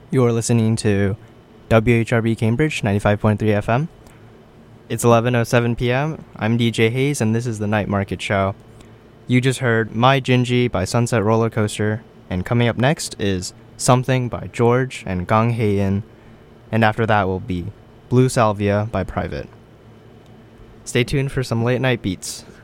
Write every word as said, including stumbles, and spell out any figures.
You're listening to W H R B Cambridge ninety-five point three F M. It's eleven oh seven p.m. I'm D J Hayes, and this is the Night Market Show. You just heard My Jinji by Sunset Roller Coaster, and coming up next is Something by George and Gang Hae-in, and after that will be Blue Salvia by Private. Stay tuned for some late night beats.